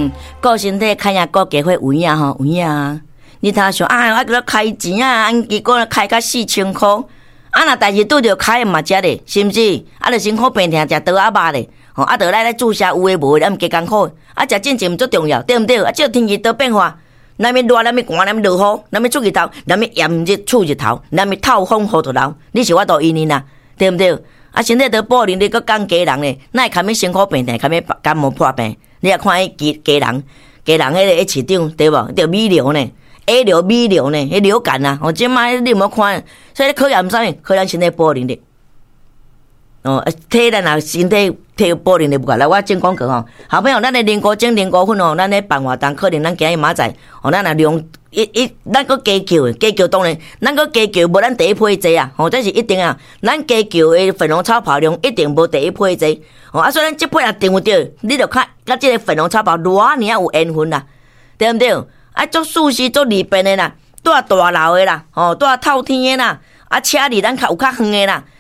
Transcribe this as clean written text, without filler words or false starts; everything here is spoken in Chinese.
顾身体开呀，顾家伙有影吼，有影啊！你他想啊，我给他开钱啊，结果开到4000块，啊那代志拄着开嘛遮咧，是毋是？啊，着辛苦病痛食刀啊肉咧，吼，啊，着来注射有诶无诶，咱毋加艰苦，啊，食进前毋足重要，对毋对？啊，即天气多变化，咱要热，咱要寒，咱要落雨，咱要出日头，咱要炎日出日头，咱要透风好着流，你是我都因啦，对毋对？啊，身体得保龄，你搁讲家人咧，哪会堪要辛苦病痛，堪要感冒破病？你也看迄家人迄个市长对无？着米流呢，A 流、米流呢，迄流感啊！哦，即摆你有冇看？所以考验啥物？考验身体保龄力。哦，体咱也身体保龄力不够。来，我先讲过吼，好朋友，咱的灵菇精、灵菇粉哦，咱咧办活动，可能咱今日明仔哦，咱也量咱搁加叫当然，咱搁加叫无咱第一批济啊！哦，这是一定啊，咱加叫的粉红炒泡量一定无第一批济。哦，啊，所以咱这批也定有着，你着看，甲这个粉红炒泡偌尔有缘分啦，对毋对？啊，做舒适做利便的啦，住大楼的啦，哦，住透天的啦，啊，车离咱较有较远的啦。